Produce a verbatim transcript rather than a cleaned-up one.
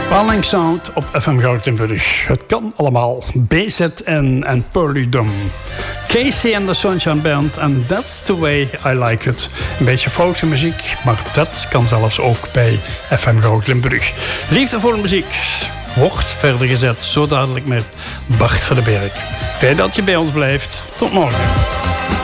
Spanning Sound op F M Goudenburg. Het kan allemaal. B Z N en Pearlydom. Casey and the Sunshine Band en That's the Way I Like It. Een beetje folkse muziek, maar dat kan zelfs ook bij F M Goudenburg. Liefde voor muziek wordt verder gezet, zo dadelijk met Bart van den Berg. Fijn dat je bij ons blijft. Tot morgen.